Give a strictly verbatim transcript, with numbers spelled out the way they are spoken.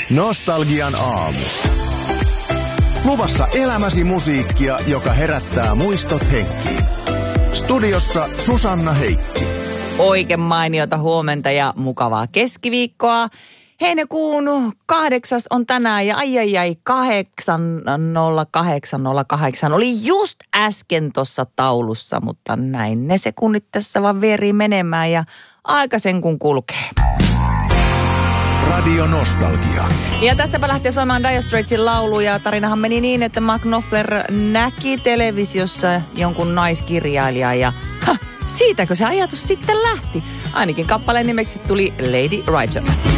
Nostalgian aamu. Luvassa elämäsi musiikkia, joka herättää muistot henkiin. Studiossa Susanna Heikki. Oikein mainiota huomenta ja mukavaa keskiviikkoa. Heinäkuun kahdeksas on tänään ja ai ai ai kahdeksan nolla kahdeksan nolla kahdeksan oli just äsken tuossa taulussa, mutta näin ne sekunnit tässä vaan vierii menemään ja aika sen kun kulkee. Radio Nostalgia. Ja tästäpä lähtee soimaan Dire Straitsin laulu ja tarinahan meni niin, että Mark Knopfler näki televisiossa jonkun naiskirjailijan ja ha, siitäkö se ajatus sitten lähti? Ainakin kappaleen nimeksi tuli Lady Writer.